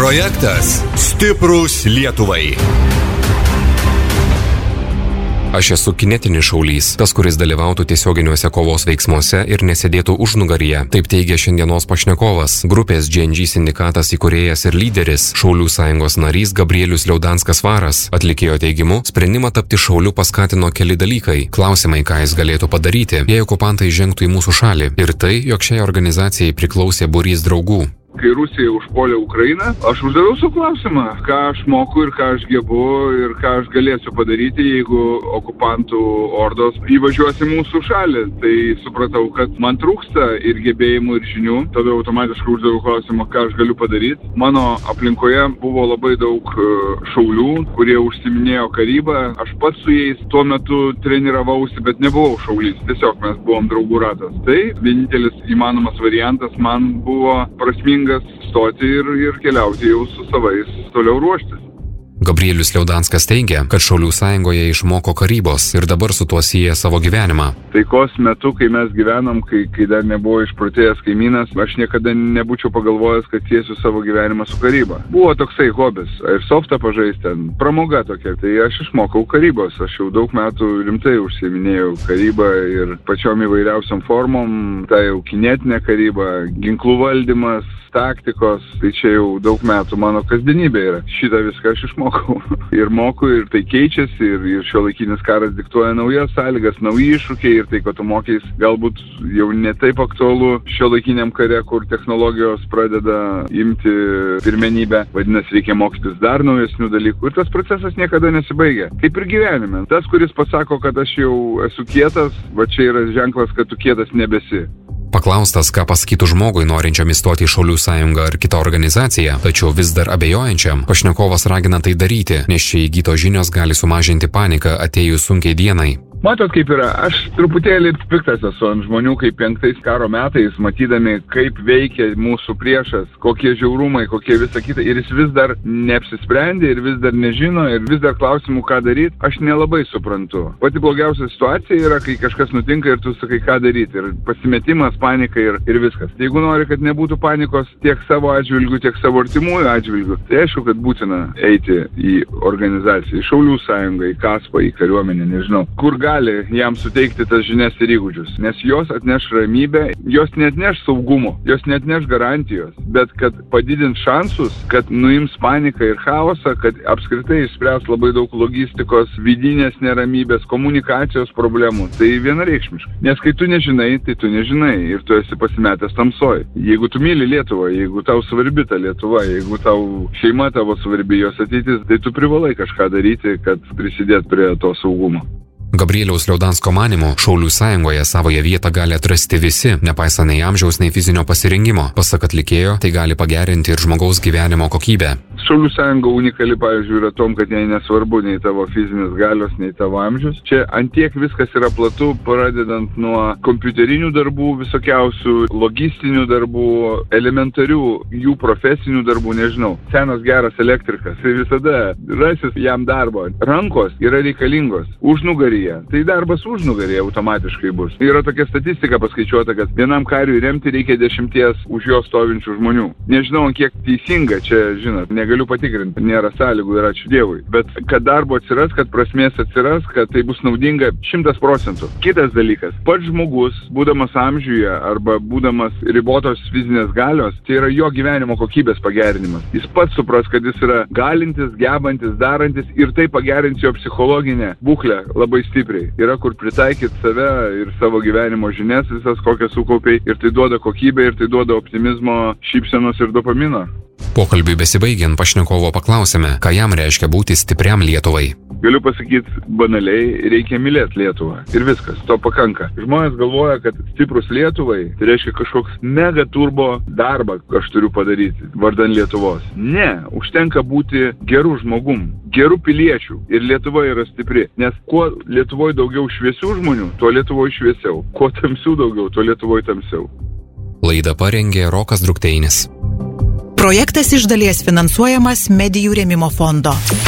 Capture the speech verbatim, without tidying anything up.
Projektas Stiprūs Lietuvai. Aš esu kinetinis šaulys, tas, kuris dalyvautų tiesioginiuose kovos veiksmuose ir nesėdėtų užnugaryje. Taip teigia šiandienos pašnekovas, grupės G N G sindikatas įkūrėjas ir lyderis, Šaulių sąjungos narys Gabrielius Liaudanskas Varas. Atlikėjo teigimu, sprendimą tapti šauliu paskatino keli dalykai. Klausimai, ką jis galėtų padaryti, jei okupantai žengtų į mūsų šalį. Ir tai, jog šiai organizacijai priklausė būrys draugų. Kai Rusija užpuolė Ukrainą, aš uždaviau savo klausimą, ką aš moku ir ką aš gebu ir ką aš galėsiu padaryti, jeigu okupantų ordos įvažiuos į mūsų šalį. Tai supratau, kad man trūksta ir gebėjimų, ir žinių. Tada automatiškai uždaviau klausimą, ką aš galiu padaryti. Mano aplinkoje buvo labai daug šaulių, kurie užsiminėjo karybą. Aš pats su jais tuo metu treniravausi, bet nebuvau šaulys. Tiesiog mes buvom draugų ratas. Tai vienintelis įmanomas variantas man buvo prasmingas stoti ir, ir keliauti jau su savais toliau ruoštis. Gabrielius Liaudanskas teigia, kad Šaulių sąjungoje išmoko karybos ir dabar su tuo sieja savo gyvenimą. Taikos metu, kai mes gyvenom, kai, kai dar nebuvo išprotėjęs kaimynas, aš niekada nebūčiau pagalvojęs, kad siesiu savo gyvenimą su karyba. Buvo toksai hobis, airsoftą pažaisti, ten pramoga tokia. Tai aš išmokau karybos, aš jau daug metų rimtai užsiiminėjau karybą ir pačiom įvairiausiom formom, tai jau kinetinė karyba, ginklų valdymas, taktikos, tai čia jau daug metų mano kasdienybė yra. Šitą viską aš išmokau. Ir moku, ir tai keičiasi, ir, ir šiuolaikinis karas diktuoja naujas sąlygas, nauji iššūkiai, ir tai, ko tu mokiais, galbūt jau ne taip aktualu šiuolaikiniam kare, kur technologijos pradeda imti pirmenybę. Vadinasi, reikia mokytis dar naujesnių dalykų. Ir tas procesas niekada nesibaigia. Kaip ir gyvenime. Tas, kuris pasako, kad aš jau esu kietas, va čia yra ženklas, kad tu kietas nebesi. Paklaustas, ką pasakytų žmogui norinčiam įstoti į Šaulių sąjungą ar kitą organizaciją, tačiau vis dar abejojančiam, pašnekovas ragina tai daryti, nes čia įgytos žinios gali sumažinti paniką atėjus sunkiai dienai. Matot, kaip yra, aš truputėlį piktas esu ant žmonių, kaip penktais karo metais, matydami, kaip veikia mūsų priešas, kokie žiaurumai, kokie visa kita, ir jis vis dar neapsisprendė, ir vis dar nežino, ir vis dar klausimų, ką daryti, aš nelabai suprantu. Pati blogiausia situacija yra, kai kažkas nutinka ir tu sakai, ką daryti, ir pasimetimas, panika ir, ir viskas. Jeigu nori, kad nebūtų panikos tiek savo atžvilgių, tiek savo artimųjų atžvilgių, tai aišku, kad būtina eiti į organizaciją, į Šaulių sąjungą, į Kaspą, į kariuomenę, nežinau, kur gali jam suteikti tas žinias ir įgūdžius, nes jos atneš ramybę, jos neatneš saugumo, jos neatneš garantijos, bet kad padidins šansus, kad nuims paniką ir chaosą, kad apskritai išspręs labai daug logistikos, vidinės neramybės, komunikacijos problemų, tai vienareikšmiškai. Nes kai tu nežinai, tai tu nežinai ir tu esi pasimetęs tamsoj. Jeigu tu myli Lietuvą, jeigu tau svarbi ta Lietuva, jeigu tau šeima tavo svarbi, jos ateitis, tai tu privalai kažką daryti, kad prisidėt prie to saugumo. Gabrieliaus Liaudansko manymu, Šaulių sąjungoje savoje vietą gali atrasti visi, nepaisant nei amžiaus, nei fizinio pasirinkimo. Pasak atlikėjo, tai gali pagerinti ir žmogaus gyvenimo kokybę. Šaulių sąjunga unikali, pavyzdžiui, yra tom, kad jai nesvarbu nei tavo fizinis galios, nei tavo amžius. Čia antiek viskas yra platu, pradedant nuo kompiuterinių darbų, visokiausių logistinių darbų, elementarių jų profesinių darbų, nežinau. Senas geras elektrikas, tai visada rasis jam darbo. Rankos yra reikalingos. Užnugarį. Tai darbas užnugaryje automatiškai bus. Yra tokia statistika paskaičiuota, kad vienam kariui remti reikia dešimties už jo stovinčių žmonių. Nežinau, kiek teisinga, čia, žinot, negaliu patikrinti, nėra sąlygų ir ačiū Dievui. Bet kad darbo atsiras, kad prasmės atsiras, kad tai bus naudinga šimtas procentų. Kitas dalykas, pats žmogus, būdamas amžiuje arba būdamas ribotos fizinės galios, tai yra jo gyvenimo kokybės pagerinimas. Jis pats supras, kad jis yra galintis, gebantis, darantis ir tai pagerins jo psichologinę būklę labai stipriai. Yra kur pritaikyti save ir savo gyvenimo žinias, visas kokias sukaupiai, ir tai duoda kokybę, ir tai duoda optimizmo, šypsenos ir dopamino. Pokalbiui besibaigiant pašnekovo paklausėme, ką jam reiškia būti stipriam Lietuvai. Galiu pasakyti banaliai, reikia mylėti Lietuvą. Ir viskas, to pakanka. Žmonės galvoja, kad stiprus Lietuvai, tai reiškia kažkoks mega turbo darbą aš turiu padaryti vardan Lietuvos. Ne, užtenka būti gerų žmogum, gerų piliečių. Ir Lietuva yra stipri. Nes kuo Lietuvoje daugiau šviesių žmonių, tuo Lietuvoje šviesiau. Kuo tamsių daugiau, tuo Lietuvoje tamsiau. Laidą parengė Rokas Drukteinis. Projektas iš dalies finansuojamas Medijų rėmimo fondo.